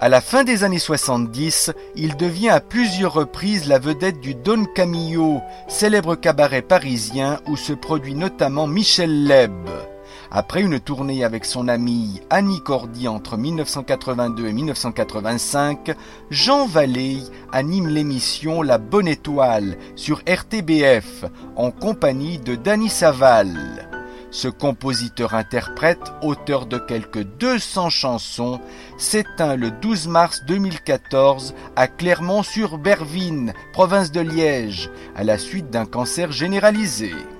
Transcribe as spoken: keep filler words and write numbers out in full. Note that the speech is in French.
À la fin des années soixante-dix, il devient à plusieurs reprises la vedette du Don Camillo, célèbre cabaret parisien où se produit notamment Michel Leb. Après une tournée avec son amie Annie Cordy entre mille neuf cent quatre-vingt-deux et mille neuf cent quatre-vingt-cinq, Jean Vallet anime l'émission La Bonne Étoile sur R T B F en compagnie de Dany Saval. Ce compositeur-interprète, auteur de quelques deux cents chansons, s'éteint le douze mars deux mille quatorze à Clermont-sur-Bervine, province de Liège, à la suite d'un cancer généralisé.